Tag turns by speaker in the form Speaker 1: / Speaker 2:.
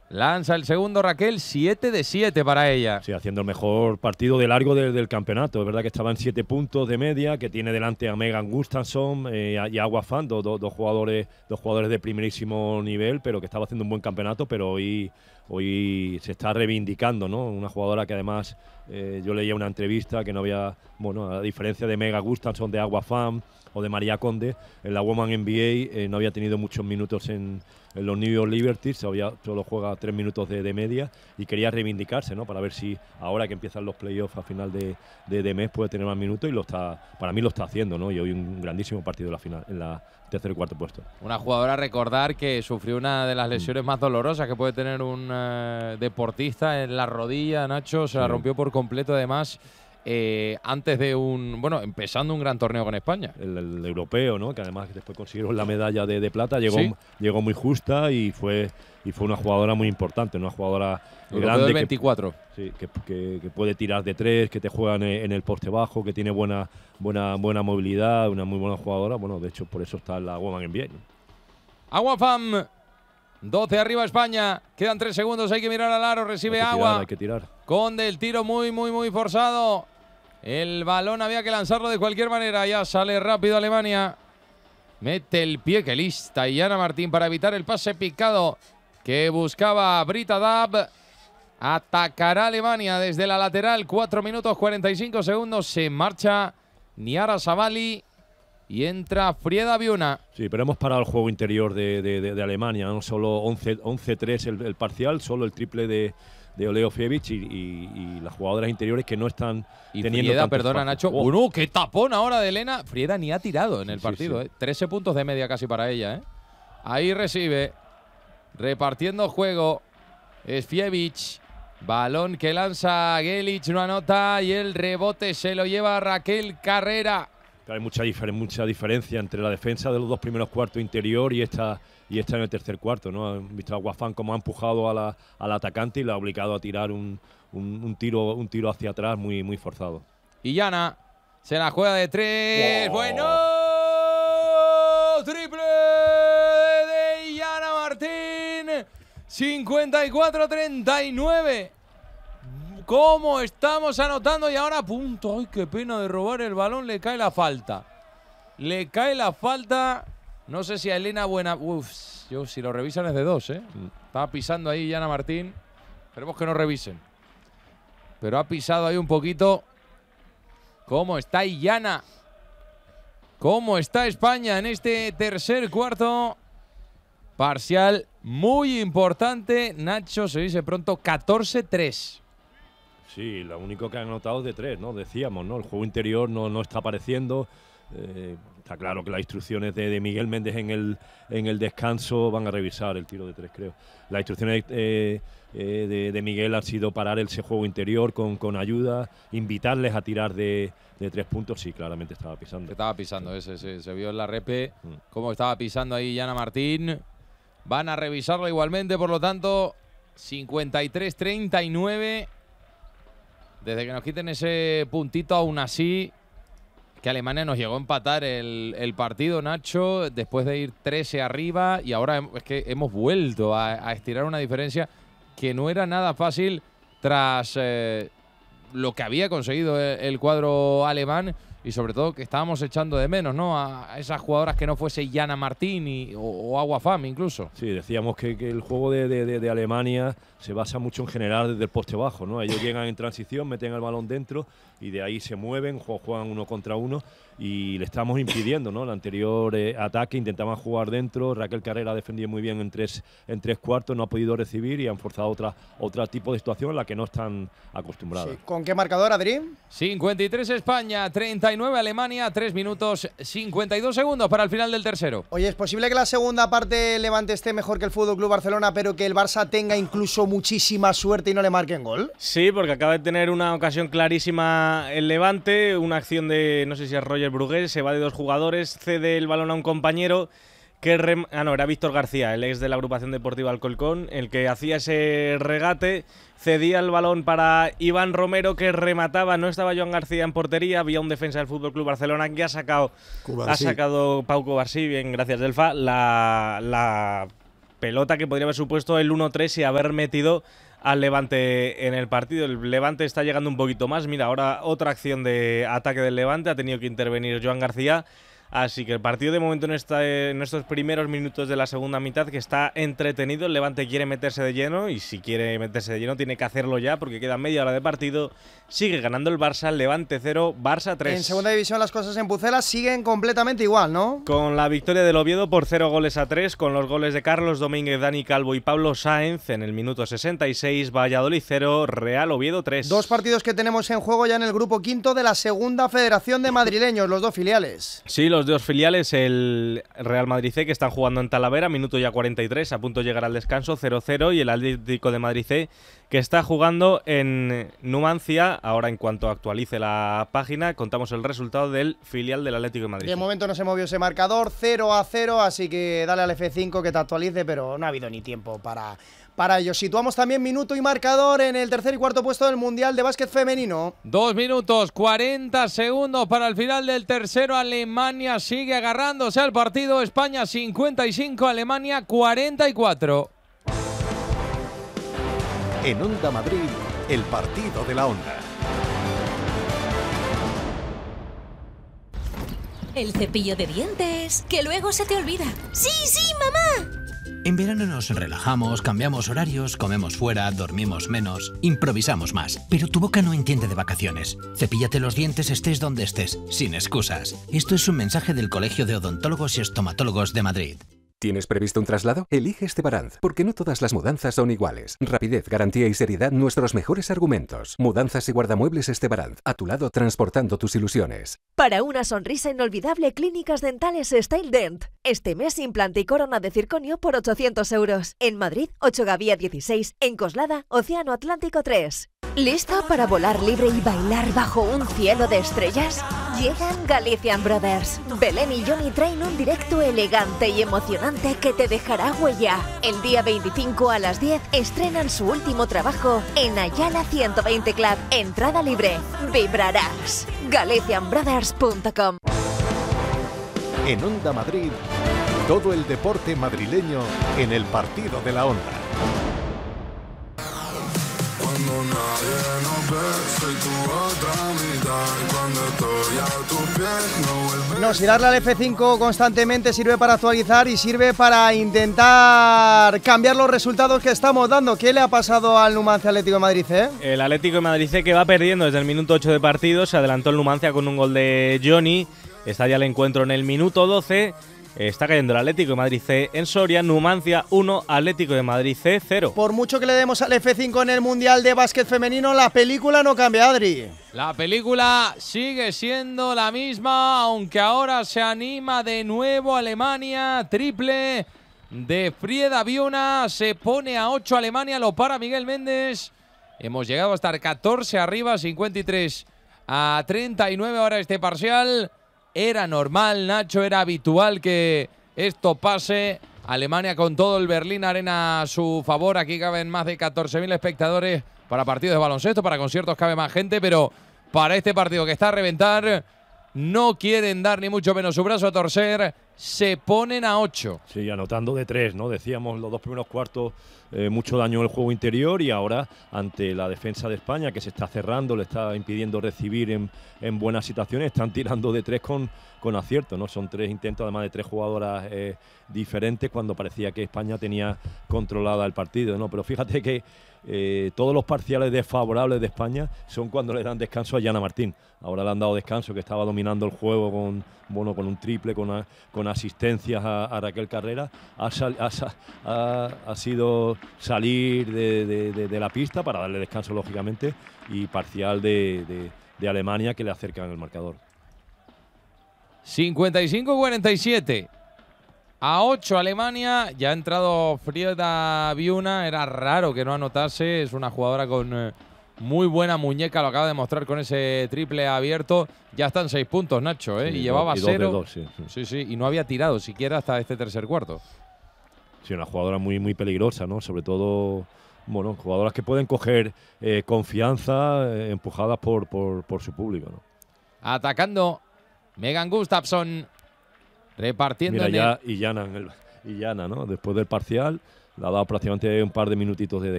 Speaker 1: Lanza el segundo Raquel, 7 de 7 para ella.
Speaker 2: Sí, haciendo el mejor partido de largo del campeonato. Es verdad que estaba en 7 puntos de media, que tiene delante a Megan Gustafsson y a Agua Fan, dos jugadores de primerísimo nivel, pero que estaba haciendo un buen campeonato, pero hoy se está reivindicando, ¿no? Una jugadora que además, yo leía una entrevista que no había, bueno, a diferencia de Megan Gustafsson, de Agua Fan o de María Conde, en la Women NBA no había tenido muchos minutos en los New York Liberty, solo juega 3 minutos de media y quería reivindicarse, ¿no? Para ver si ahora que empiezan los playoffs a final de mes puede tener más minutos, y para mí lo está haciendo, ¿no? Y hoy un grandísimo partido en la final, en la tercer y cuarto puesto.
Speaker 1: Una jugadora, recordar, que sufrió una de las lesiones más dolorosas que puede tener un deportista en la rodilla, Nacho, se la rompió por completo además. Antes de empezando un gran torneo con España.
Speaker 2: El europeo, ¿no? Que además después consiguieron la medalla de plata, llegó muy justa y fue una jugadora muy importante, una jugadora grande
Speaker 1: del 24.
Speaker 2: Que puede tirar de 3, que te juega en el poste bajo, que tiene buena movilidad, una muy buena jugadora. Bueno, de hecho, por eso está en la Women NBA.
Speaker 1: Agua Fam, 12 arriba España, quedan 3 segundos, hay que mirar al aro, recibe Agua.
Speaker 2: Hay que tirar.
Speaker 1: Conde, el tiro muy forzado. El balón había que lanzarlo de cualquier manera, ya sale rápido Alemania. Mete el pie, que lista Yana Martín para evitar el pase picado que buscaba Britta Dab. Atacará Alemania desde la lateral, 4 minutos 45 segundos, se marcha Niara Savali. Y entra Frieda Biuna.
Speaker 2: Sí, pero hemos parado el juego interior de Alemania, ¿no? Solo 11-3 el parcial, solo el triple de Oleofievich y las jugadoras interiores que no están teniendo
Speaker 1: Frieda,
Speaker 2: tanto
Speaker 1: perdona
Speaker 2: espacio.
Speaker 1: Nacho, ¡qué tapón ahora de Elena! Frieda ni ha tirado en el partido,
Speaker 2: sí.
Speaker 1: 13 puntos de media casi para ella, Ahí recibe, repartiendo juego, Fievich. Balón que lanza Gelic, no anota, y el rebote se lo lleva Raquel Carrera.
Speaker 2: Hay mucha diferencia entre la defensa de los 2 primeros cuartos interior y esta en el tercer cuarto, ¿no? Han visto a Guafán cómo ha empujado al atacante y la ha obligado a tirar un tiro hacia atrás muy forzado.
Speaker 1: Y Yana se la juega de 3. ¡Wow! ¡Bueno! ¡Triple de Yana Martín! 54-39. ¿Cómo estamos anotando? Y ahora a punto. ¡Ay, qué pena de robar el balón! Le cae la falta. Le cae la falta. No sé si a Elena Buena... si lo revisan es de 2, Estaba pisando ahí Yana Martín. Esperemos que no revisen. Pero ha pisado ahí un poquito. ¿Cómo está Yana? ¿Cómo está España en este tercer cuarto? Parcial muy importante. Nacho, se dice pronto, 14-3.
Speaker 2: Sí, lo único que han anotado es de 3, ¿no? Decíamos, ¿no? El juego interior no está apareciendo. Está claro que las instrucciones de Miguel Méndez en el descanso van a revisar el tiro de 3, creo. Las instrucciones de Miguel han sido parar ese juego interior con ayuda, invitarles a tirar de 3 puntos. Sí, claramente estaba pisando.
Speaker 1: Estaba pisando, se vio en la repe cómo estaba pisando ahí Yana Martín. Van a revisarlo igualmente, por lo tanto, 53-39. Desde que nos quiten ese puntito, aún así, que Alemania nos llegó a empatar el partido, Nacho, después de ir 13 arriba, y ahora es que hemos vuelto a estirar una diferencia que no era nada fácil tras lo que había conseguido el cuadro alemán, y sobre todo que estábamos echando de menos, ¿no? A esas jugadoras que no fuese Yana Martín o Agua Fam incluso.
Speaker 2: Sí, decíamos que el juego de Alemania se basa mucho en general desde el poste bajo, ¿no? Ellos llegan en transición, meten el balón dentro y de ahí se mueven, juegan 1 contra 1 y le estamos impidiendo, ¿no? El anterior ataque intentaban jugar dentro, Raquel Carrera defendió muy bien en tres cuartos, no ha podido recibir y han forzado otra tipo de situación a la que no están acostumbradas.
Speaker 3: Sí. ¿Con qué marcador, Adri?
Speaker 1: 53 España, 39 Alemania, 3 minutos 52 segundos para el final del tercero.
Speaker 3: Oye, ¿es posible que la segunda parte Levante esté mejor que el FC Barcelona, pero que el Barça tenga incluso muchísima suerte y no le marquen gol?
Speaker 4: Sí, porque acaba de tener una ocasión clarísima el Levante, una acción de, no sé si es Roger Brugués, se va de 2 jugadores, cede el balón a un compañero que era Víctor García, el ex de la agrupación deportiva Alcolcón, el que hacía ese regate, cedía el balón para Iván Romero, que remataba, no estaba Joan García en portería, había un defensa del FC Barcelona que ha sacado Pau Covarsí, bien, gracias Delfa, la pelota que podría haber supuesto el 1-3 y haber metido al Levante en el partido. El Levante está llegando un poquito más. Mira, ahora otra acción de ataque del Levante. Ha tenido que intervenir Joan García. Así que el partido de momento en estos primeros minutos de la segunda mitad, que está entretenido. El Levante quiere meterse de lleno, y si quiere meterse de lleno tiene que hacerlo ya, porque queda media hora de partido. Sigue ganando el Barça, Levante 0, Barça 3.
Speaker 3: En segunda división las cosas en Pucela siguen completamente igual, ¿no?
Speaker 4: Con la victoria del Oviedo por 0-3, con los goles de Carlos Domínguez, Dani Calvo y Pablo Sáenz en el minuto 66, Valladolid 0, Real Oviedo 3.
Speaker 3: Dos partidos que tenemos en juego ya en el grupo quinto de la segunda federación de madrileños, los dos filiales.
Speaker 4: Sí, los dos filiales, el Real Madrid C, que están jugando en Talavera, minuto ya 43, a punto de llegar al descanso, 0-0, y el Atlético de Madrid C, que está jugando en Numancia. Ahora, en cuanto actualice la página, contamos el resultado del filial del Atlético de Madrid.
Speaker 3: De momento no se movió ese marcador, 0-0, así que dale al F5 que te actualice, pero no ha habido ni tiempo para ello. Situamos también minuto y marcador en el tercer y cuarto puesto del Mundial de Básquet Femenino.
Speaker 1: 2 minutos 40 segundos para el final del tercero. Alemania sigue agarrándose al partido. España 55, Alemania 44.
Speaker 5: En Onda Madrid, el partido de la Onda.
Speaker 6: El cepillo de dientes, que luego se te olvida. ¡Sí, sí, mamá!
Speaker 7: En verano nos relajamos, cambiamos horarios, comemos fuera, dormimos menos, improvisamos más. Pero tu boca no entiende de vacaciones. Cepíllate los dientes estés donde estés, sin excusas. Esto es un mensaje del Colegio de Odontólogos y Estomatólogos de Madrid.
Speaker 5: ¿Tienes previsto un traslado? Elige Estebaranz, porque no todas las mudanzas son iguales. Rapidez, garantía y seriedad, nuestros mejores argumentos. Mudanzas y guardamuebles Estebaranz, a tu lado transportando tus ilusiones.
Speaker 8: Para una sonrisa inolvidable, Clínicas Dentales Style Dent. Este mes, implante y corona de circonio por 800 euros. En Madrid, 8 Gavía 16. En Coslada, Océano Atlántico 3. ¿Listo para volar libre y bailar bajo un cielo de estrellas? Llegan Galician Brothers. Belén y Johnny traen un directo elegante y emocionante que te dejará huella. El día 25 a las 10 estrenan su último trabajo en Ayala 120 Club. Entrada libre. Vibrarás. GalicianBrothers.com.
Speaker 5: En Onda Madrid, todo el deporte madrileño en el partido de la Onda.
Speaker 9: Cuando nadie nos ve, soy tu otra mitad. Cuando estoy a tus pies, no vuelve.
Speaker 3: No, si darle al F5 constantemente sirve para actualizar y sirve para intentar cambiar los resultados que estamos dando. ¿Qué le ha pasado al Numancia Atlético de Madrid,
Speaker 4: El Atlético de Madrid, que va perdiendo desde el minuto 8 de partido. Se adelantó el Numancia con un gol de Johnny. Está ya el encuentro en el minuto 12. Está cayendo el Atlético de Madrid C en Soria. Numancia 1, Atlético de Madrid C 0.
Speaker 3: Por mucho que le demos al F5 en el Mundial de Básquet Femenino, la película no cambia, Adri.
Speaker 1: La película sigue siendo la misma, aunque ahora se anima de nuevo Alemania. Triple de Frieda Biuna. Se pone a 8 Alemania, lo para Miguel Méndez. Hemos llegado a estar 14 arriba, 53 a 39 ahora este parcial. Era normal, Nacho, era habitual que esto pase. Alemania con todo el Berlín Arena a su favor. Aquí caben más de 14.000 espectadores para partidos de baloncesto. Para conciertos cabe más gente, pero para este partido que está a reventar, no quieren dar ni mucho menos su brazo a torcer. Se ponen a 8.
Speaker 2: Sí, anotando de 3, ¿no? Decíamos los dos primeros cuartos, mucho daño en el juego interior, y ahora ante la defensa de España, que se está cerrando, le está impidiendo recibir en buenas situaciones, están tirando de 3 con acierto, ¿no? Son 3 intentos, además de 3 jugadoras diferentes, cuando parecía que España tenía controlada el partido, ¿no? Pero fíjate que todos los parciales desfavorables de España son cuando le dan descanso a Yana Martín. Ahora le han dado descanso, que estaba dominando el juego con un triple, con asistencias a Raquel Carrera. Ha sido salir de la pista para darle descanso, lógicamente, y parcial de Alemania, que le acercan el marcador.
Speaker 1: 55-47. A 8 Alemania. Ya ha entrado Frieda Biuna. Era raro que no anotase. Es una jugadora con muy buena muñeca. Lo acaba de mostrar con ese triple abierto. Ya están 6 puntos, Nacho, ¿eh?
Speaker 2: Sí,
Speaker 1: y llevaba 0.
Speaker 2: Sí.
Speaker 1: Y no había tirado siquiera hasta este tercer cuarto.
Speaker 2: Sí, una jugadora muy, muy peligrosa, ¿no? Sobre todo, bueno, jugadoras que pueden coger confianza, empujadas por su público, ¿no?
Speaker 1: Atacando Megan Gustafsson. Repartiendo.
Speaker 2: Mira, ya y Yana y llana, ¿no? Después del parcial le ha dado prácticamente un par de minutitos de